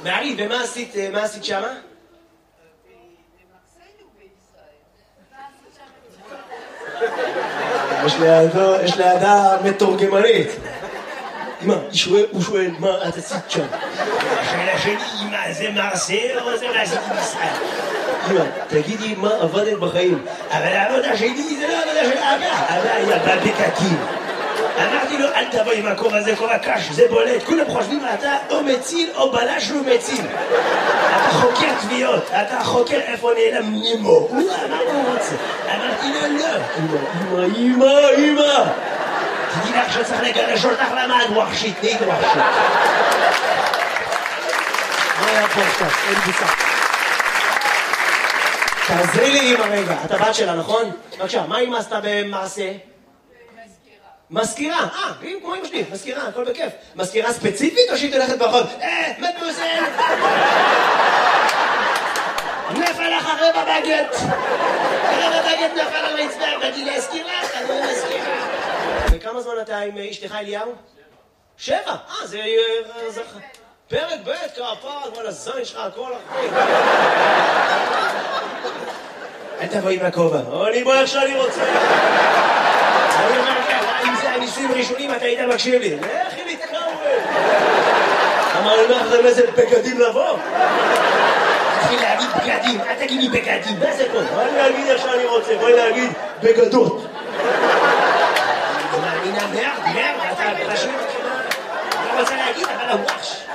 מערי, ומה עשית שמה? יש לידה מתורגמנית. אמא, הוא שואל, מה את עשית שם? השאלה שלי, אמא, זה מרסיי או זה מה עשיתי בישראל? אמא, תגידי מה עבדת בחיים. אבל העבודה שלי זה לא עבודה של אבא. אבא היה בקקים. אמרתי לו, אל תבוא עם הכובע הזה, כובע קש, זה בולט. כולם חושבים, אתה או מציל או בלש לא מציל. אתה חוקר תביעות, אתה חוקר איפה נעלם נימו. מה הוא רוצה? אמרתי לו, לא. אמא. תדעי לך שצריך לגרש אותך למעד ווחשית, נהיית ווחשית. לא היה פה עכשיו, אין בוצע. תעזרי לי אמא רגע, את הבת שלה, נכון? בבקשה, מה אמא עשתה במעשה? מזכירה, כמו אמא שלי, מזכירה, הכל בכיף. מזכירה ספציפית או שהיא תלכת ברחוב? מדמוזל! נפל לך רבע בגט! רבע בגט נפל על הרצפה, באתי להזכיר לך, אני מזכירה. וכמה זמן אתה עם אשתך אליהו? 7! זה... פרק ב' כפר, כל הזין שלך, כל החיים. אל תבוא עם הכובע, אני בוא איך שאני רוצה. אני אומר לך, אם זה הניסויים הראשונים, אתה היית מקשיב לי. לכי להתקרב. אמר לי, מה זה איזה בגדים לבוא? תתחיל להגיד בגדים, אל תגיד לי בגדים, מה זה פה? בואי להגיד איך שאני רוצה, בואי להגיד בגדות. אני מאמינה מרד, אתה פשוט... אני רוצה להגיד, אבל הוואש.